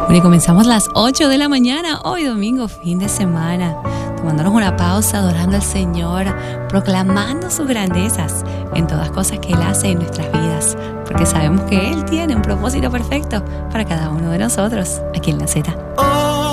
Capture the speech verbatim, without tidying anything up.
Bueno, y comenzamos las ocho de la mañana, hoy domingo, fin de semana, tomándonos una pausa, adorando al Señor, proclamando sus grandezas en todas cosas que Él hace en nuestras vidas, porque sabemos que Él tiene un propósito perfecto para cada uno de nosotros aquí en La Z.